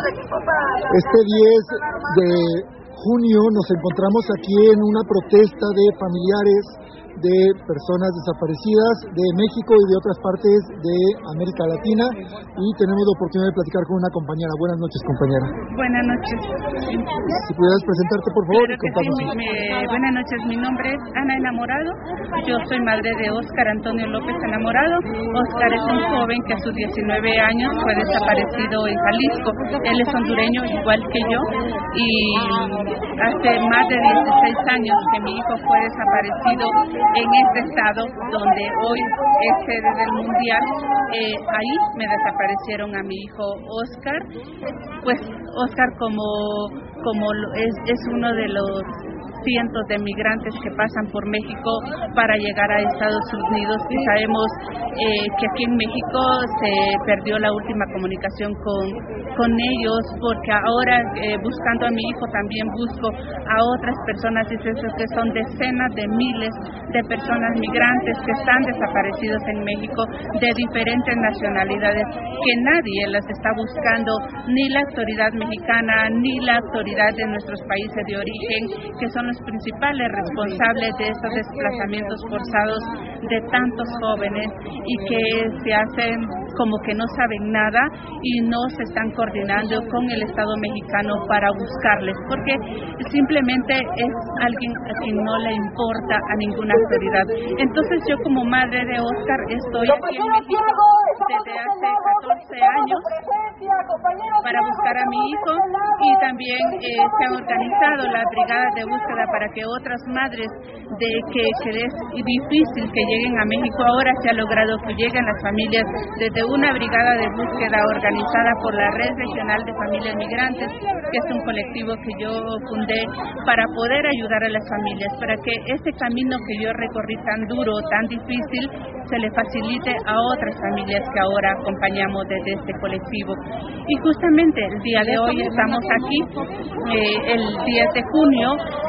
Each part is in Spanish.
Este 10 de junio nos encontramos aquí en una protesta de familiares de personas desaparecidas de México y de otras partes de América Latina, y tenemos la oportunidad de platicar con una compañera. Buenas noches, compañera. Buenas noches. Si pudieras presentarte, por favor. Claro que sí. Buenas noches, mi nombre es Ana Enamorado. Yo soy madre de Óscar Antonio López Enamorado. Óscar es un joven que a sus 19 años fue desaparecido en Jalisco. Él es hondureño, igual que yo, y hace más de 16 años que mi hijo fue desaparecido en este estado donde hoy es sede del Mundial. Ahí me desaparecieron a mi hijo Óscar. Pues Óscar es uno de los cientos de migrantes que pasan por México para llegar a Estados Unidos, y sabemos que aquí en México se perdió la última comunicación con ellos, porque ahora buscando a mi hijo también busco a otras personas, y sé que son decenas de miles de personas migrantes que están desaparecidos en México de diferentes nacionalidades, que nadie las está buscando, ni la autoridad mexicana ni la autoridad de nuestros países de origen, que son los principales responsables de estos desplazamientos forzados de tantos jóvenes, y que se hacen como que no saben nada y no se están coordinando con el Estado mexicano para buscarles, porque simplemente es alguien a quien no le importa a ninguna autoridad. Entonces yo, como madre de Óscar, estoy aquí en México desde hace 14 años para buscar a mi hijo, y también se han organizado las brigadas de búsqueda para que otras madres de que es difícil que lleguen a México. Ahora se ha logrado que lleguen las familias desde una brigada de búsqueda organizada por la Red Regional de Familias Migrantes, que es un colectivo que yo fundé para poder ayudar a las familias, para que ese camino que yo recorrí tan duro, tan difícil, se le facilite a otras familias que ahora acompañamos desde este colectivo. Y justamente el día de hoy estamos aquí, el 10 de junio,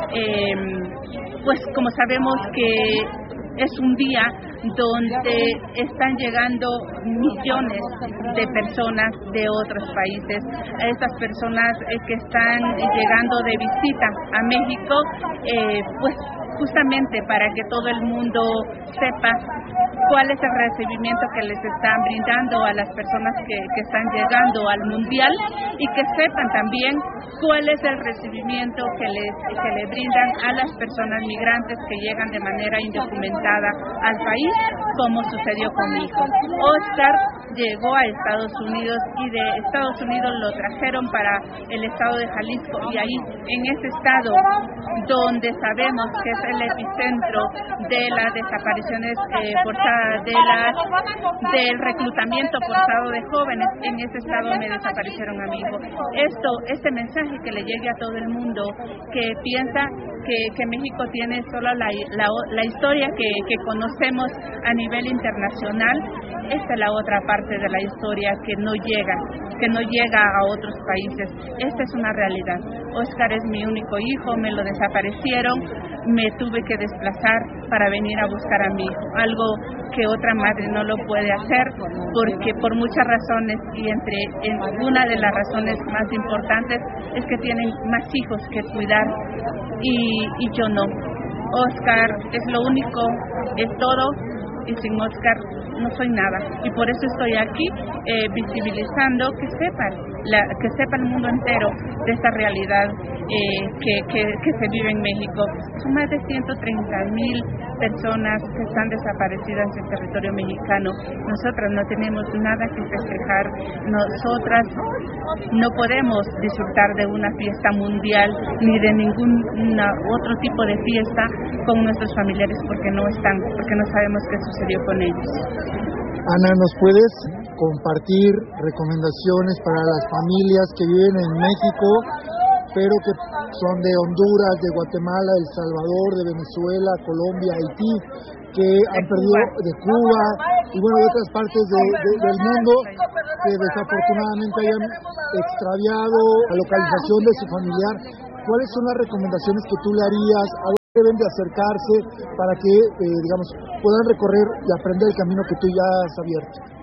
pues como sabemos que es un día donde están llegando millones de personas de otros países. A estas personas que están llegando de visita a México, pues justamente para que todo el mundo sepa cuál es el recibimiento que les están brindando a las personas que están llegando al Mundial, y que sepan también cuál es el recibimiento que le brindan a las personas migrantes que llegan de manera indocumentada al país, como sucedió con mi hijo. Óscar llegó a Estados Unidos, y de Estados Unidos lo trajeron para el estado de Jalisco, y ahí en ese estado donde sabemos que es el epicentro de las desapariciones forzadas, del reclutamiento forzado de jóvenes, en ese estado me desaparecieron a mi hijo. Este mensaje que le llegue a todo el mundo que piensa que México tiene solo la historia que conocemos a nivel internacional. Esta es la otra parte de la historia que no llega a otros países. Esta es una realidad. Óscar es mi único hijo, me lo desaparecieron, me tuve que desplazar para venir a buscar a mi hijo, algo que otra madre no lo puede hacer, porque por muchas razones, y una de las razones más importantes es que tienen más hijos que cuidar, y yo no. Óscar es lo único, es todo, y sin Óscar no soy nada, y por eso estoy aquí visibilizando, que sepa el mundo entero de esta realidad que se vive en México. Son más de 130,000 personas que están desaparecidas en el territorio mexicano. Nosotras no tenemos nada que festejar, nosotras no podemos disfrutar de una fiesta mundial ni de ningún otro tipo de fiesta con nuestros familiares, porque no sabemos qué sucedió con ellos. Ana, ¿nos puedes compartir recomendaciones para las familias que viven en México, pero que son de Honduras, de Guatemala, El Salvador, de Venezuela, Colombia, Haití, que han perdido, de Cuba y bueno, de otras partes del mundo, que desafortunadamente hayan extraviado la localización de su familiar? ¿Cuáles son las recomendaciones que tú le harías? ¿A dónde deben de acercarse para que, puedan recorrer y aprender el camino que tú ya has abierto?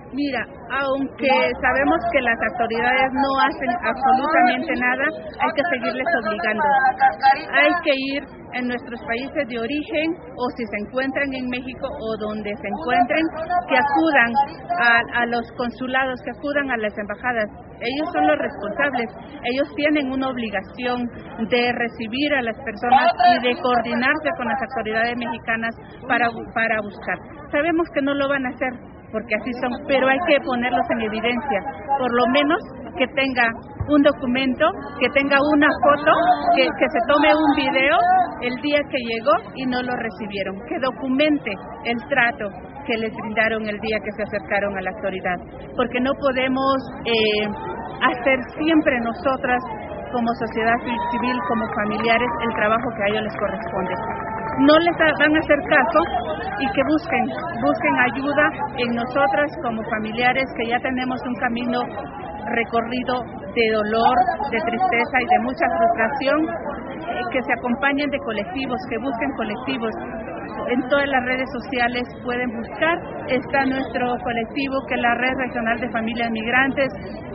Mira, aunque sabemos que las autoridades no hacen absolutamente nada, hay que seguirles obligando. Hay que ir en nuestros países de origen, o si se encuentran en México o donde se encuentren, que acudan a los consulados, que acudan a las embajadas. Ellos son los responsables. Ellos tienen una obligación de recibir a las personas y de coordinarse con las autoridades mexicanas para buscar. Sabemos que no lo van a hacer, porque así son, pero hay que ponerlos en evidencia, por lo menos que tenga un documento, que tenga una foto, que se tome un video el día que llegó y no lo recibieron, que documente el trato que les brindaron el día que se acercaron a la autoridad, porque no podemos hacer siempre nosotras como sociedad civil, como familiares, el trabajo que a ellos les corresponde. No les van a hacer caso y que busquen ayuda en nosotras como familiares que ya tenemos un camino recorrido de dolor, de tristeza y de mucha frustración, que se acompañen de colectivos, que busquen colectivos. En todas las redes sociales pueden buscar, está nuestro colectivo que es la Red Regional de Familias Migrantes,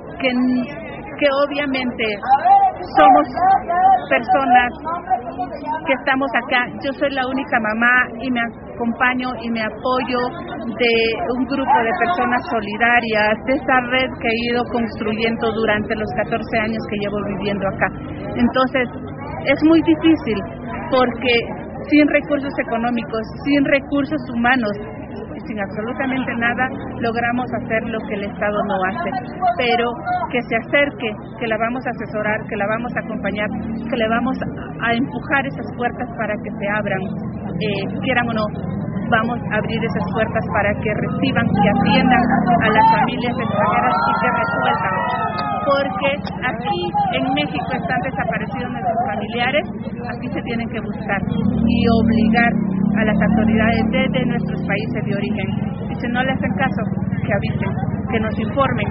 que obviamente somos personas que estamos acá. Yo soy la única mamá y me acompaño y me apoyo de un grupo de personas solidarias, de esta red que he ido construyendo durante los 14 años que llevo viviendo acá. Entonces, es muy difícil porque sin recursos económicos, sin recursos humanos, sin absolutamente nada, logramos hacer lo que el Estado no hace, pero que se acerque, que la vamos a asesorar, que la vamos a acompañar, que le vamos a empujar esas puertas para que se abran, quieran o no, vamos a abrir esas puertas para que reciban, que atiendan a las familias extranjeras y que resuelvan, porque aquí en México están desaparecidos nuestros familiares, aquí se tienen que buscar y obligar a las autoridades desde nuestros países de origen. Y si no le hacen caso, que avisen, que nos informen.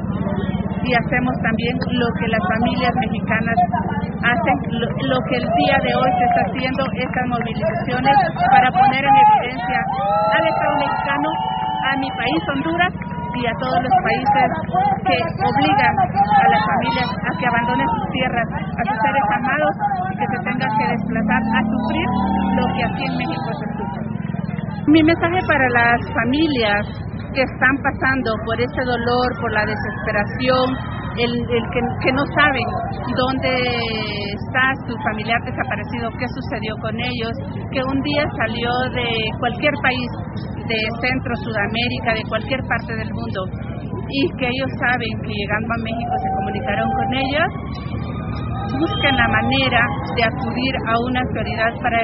Y hacemos también lo que las familias mexicanas hacen, lo que el día de hoy se está haciendo, estas movilizaciones para poner en evidencia al Estado mexicano, a mi país, Honduras, y a todos los países que obligan a las familias a que abandonen sus tierras, a sus seres amados, y que se tengan que desplazar a sufrir lo que aquí en México se sufre. Mi mensaje para las familias que están pasando por ese dolor, por la desesperación, que no saben dónde está su familiar desaparecido, qué sucedió con ellos, que un día salió de cualquier país de Centro, Sudamérica, de cualquier parte del mundo, y que ellos saben que llegando a México se comunicaron con ellos, busquen la manera de acudir a una autoridad para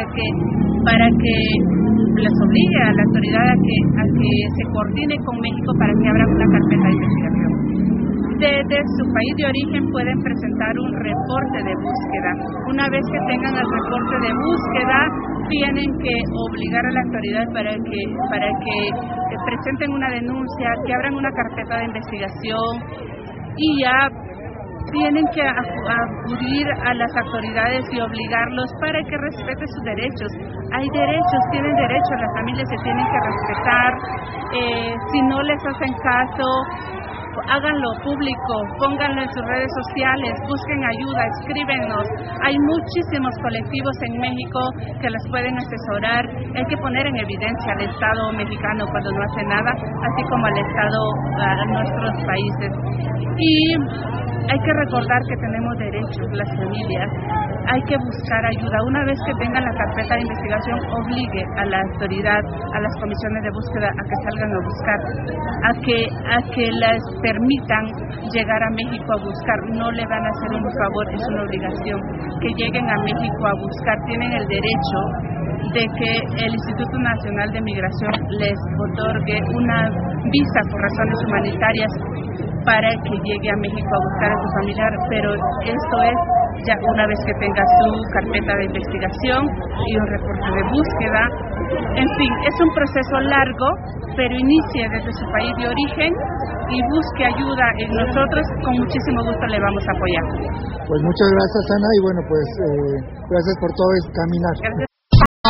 que les obligue a la autoridad a que se coordine con México para que abran una carpeta de investigación. Desde su país de origen pueden presentar un reporte de búsqueda. Una vez que tengan el reporte de búsqueda, tienen que obligar a la autoridad para que presenten una denuncia, que abran una carpeta de investigación y ya tienen que acudir a las autoridades y obligarlos para que respeten sus derechos. Hay derechos, tienen derechos, las familias se tienen que respetar. Si no les hacen caso, háganlo público, pónganlo en sus redes sociales, busquen ayuda, escríbenos. Hay muchísimos colectivos en México que las pueden asesorar. Hay que poner en evidencia al Estado mexicano cuando no hace nada, así como al Estado, a nuestros países. Y hay que recordar que tenemos derechos, las familias. Hay que buscar ayuda. Una vez que tengan la carpeta de investigación, obligue a la autoridad, a las comisiones de búsqueda, a que salgan a buscar, a que les permitan llegar a México a buscar. No le van a hacer un favor, es una obligación. Que lleguen a México a buscar. Tienen el derecho de que el Instituto Nacional de Migración les otorgue una visa por razones humanitarias para que llegue a México a buscar a su familiar, pero esto es ya una vez que tenga su carpeta de investigación y un reporte de búsqueda. En fin, es un proceso largo, pero inicie desde su país de origen y busque ayuda en nosotros, con muchísimo gusto le vamos a apoyar. Pues muchas gracias, Ana, y bueno, pues gracias por todo este caminar. Gracias.